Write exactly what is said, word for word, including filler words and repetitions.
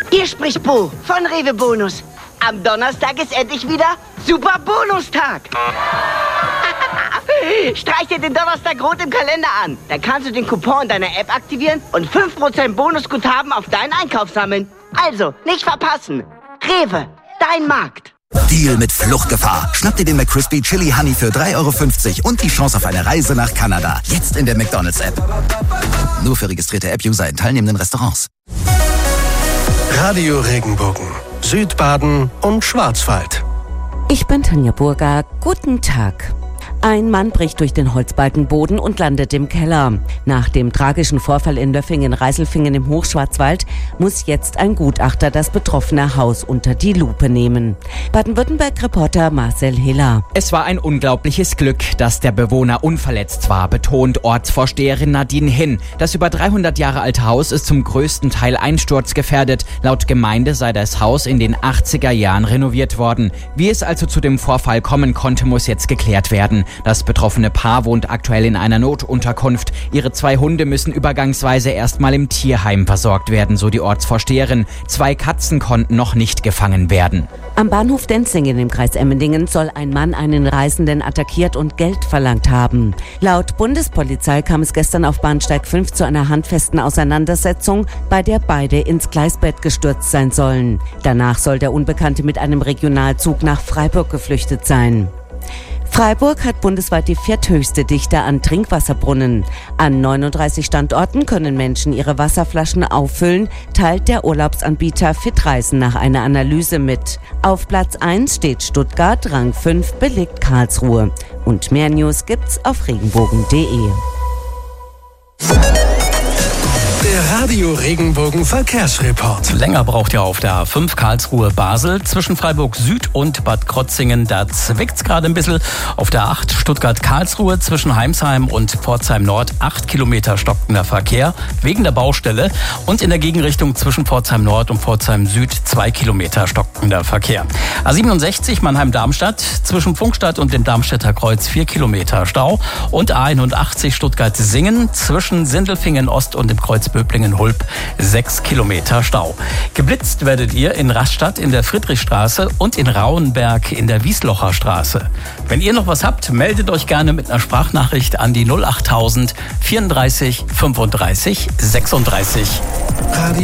Hier spricht Bo von Rewe Bonus. Am Donnerstag ist endlich wieder Super Bonustag. Streich dir den Donnerstag rot im Kalender an. Dann kannst du den Coupon in deiner App aktivieren und fünf Prozent Bonusguthaben auf deinen Einkauf sammeln. Also, nicht verpassen. Rewe, dein Markt. Deal mit Fluchtgefahr. Schnapp dir den McCrispy Chili Honey für drei Euro fünfzig und die Chance auf eine Reise nach Kanada. Jetzt in der McDonald's-App. Nur für registrierte App-User in teilnehmenden Restaurants. Radio Regenbogen, Südbaden und Schwarzwald. Ich bin Tanja Burger. Guten Tag. Ein Mann bricht durch den Holzbalkenboden und landet im Keller. Nach dem tragischen Vorfall in Löffingen-Reiselfingen im Hochschwarzwald muss jetzt ein Gutachter das betroffene Haus unter die Lupe nehmen. Baden-Württemberg-Reporter Marcel Hiller. Es war ein unglaubliches Glück, dass der Bewohner unverletzt war, betont Ortsvorsteherin Nadine Hinn. Das über dreihundert Jahre alte Haus ist zum größten Teil einsturzgefährdet. Laut Gemeinde sei das Haus in den achtziger Jahren renoviert worden. Wie es also zu dem Vorfall kommen konnte, muss jetzt geklärt werden. Das betroffene Paar wohnt aktuell in einer Notunterkunft. Ihre zwei Hunde müssen übergangsweise erstmal im Tierheim versorgt werden, so die Ortsvorsteherin. Zwei Katzen konnten noch nicht gefangen werden. Am Bahnhof Denzingen im Kreis Emmendingen soll ein Mann einen Reisenden attackiert und Geld verlangt haben. Laut Bundespolizei kam es gestern auf Bahnsteig fünf zu einer handfesten Auseinandersetzung, bei der beide ins Gleisbett gestürzt sein sollen. Danach soll der Unbekannte mit einem Regionalzug nach Freiburg geflüchtet sein. Freiburg hat bundesweit die vierthöchste Dichte an Trinkwasserbrunnen. An neununddreißig Standorten können Menschen ihre Wasserflaschen auffüllen, teilt der Urlaubsanbieter Fitreisen nach einer Analyse mit. Auf Platz eins steht Stuttgart, Rang fünf belegt Karlsruhe. Und mehr News gibt's auf regenbogen punkt de. Der Radio Regenbogen Verkehrsreport. Länger braucht ihr auf der A fünf Karlsruhe-Basel zwischen Freiburg Süd und Bad Krotzingen. Da zwickt's gerade ein bisschen. Auf der acht Stuttgart-Karlsruhe zwischen Heimsheim und Pforzheim Nord acht Kilometer stockender Verkehr wegen der Baustelle. Und in der Gegenrichtung zwischen Pforzheim Nord und Pforzheim Süd zwei Kilometer stockender Verkehr. A siebenundsechzig Mannheim-Darmstadt zwischen Funkstadt und dem Darmstädter Kreuz vier Kilometer Stau. Und A einundachtzig Stuttgart-Singen zwischen Sindelfingen Ost und dem Kreuz Böblingen-Hulb sechs Kilometer Stau. Geblitzt werdet ihr in Rastatt in der Friedrichstraße und in Rauenberg in der Wieslocher Straße. Wenn ihr noch was habt, meldet euch gerne mit einer Sprachnachricht an die null achttausend vierunddreißig fünfunddreißig sechsunddreißig. Radio